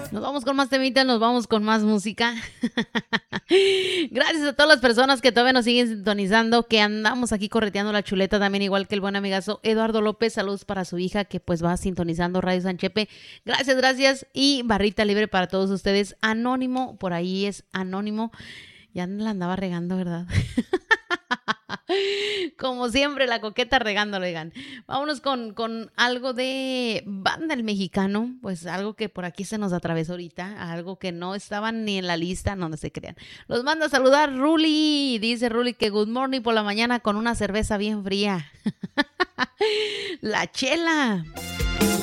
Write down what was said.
Nos vamos con más temitas, nos vamos con más música. Gracias a todas las personas que todavía nos siguen sintonizando, que andamos aquí correteando la chuleta también, igual que el buen amigazo Eduardo López. Saludos para su hija que pues va sintonizando Radio Sanchepe. Gracias, gracias. Y barrita libre para todos ustedes. Anónimo, por ahí es Anónimo. Ya la andaba regando, ¿verdad? Como siempre, la coqueta regándolo, oigan. Vámonos con algo de banda el mexicano, pues algo que por aquí se nos atravesó ahorita, algo que no estaba ni en la lista, no se crean. Los manda a saludar Ruli, dice Ruli que good morning por la mañana con una cerveza bien fría. La Chela.